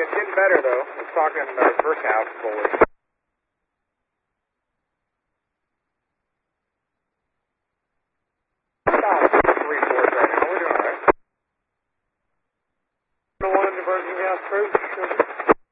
it's getting better, though. We're talking first half fully. About 3/4 right now. We're doing all right. The one diverging gas crew.